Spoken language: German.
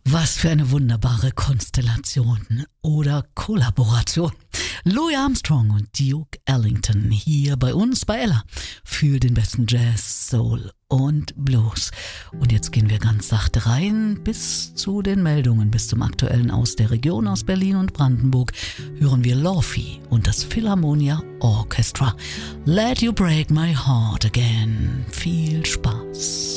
Was für eine wunderbare Konstellation oder Kollaboration. Louis Armstrong und Duke Ellington hier bei uns bei Ella für den besten Jazz, Soul und Blues. Und jetzt gehen wir ganz sachte rein bis zu den Meldungen, bis zum Aktuellen aus der Region, aus Berlin und Brandenburg. Hören wir Lorfi und das Philharmonia Orchestra. Let You Break My Heart Again. Viel Spaß.